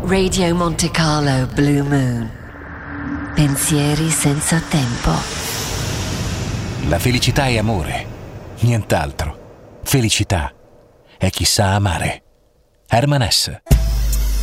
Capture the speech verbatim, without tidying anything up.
Radio Monte Carlo Blue Moon. Pensieri senza tempo. La felicità è amore, nient'altro. Felicità è chissà amare. Herman Hesse.